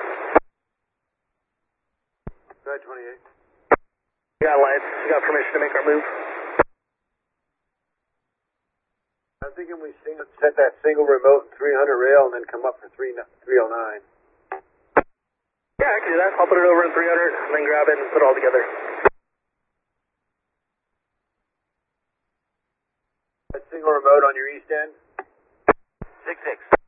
Go ahead, 28. You got lights. You got permission to make our move. I'm thinking we set that single remote 300 rail and then come up for 309. Yeah, I can do that. I'll put it over in 300 and then grab it and put it all together. That single remote on your east end? 6-6.